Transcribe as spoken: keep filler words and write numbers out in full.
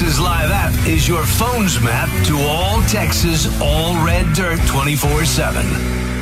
Texas Live app is your phone's map to all Texas, all red dirt twenty-four seven.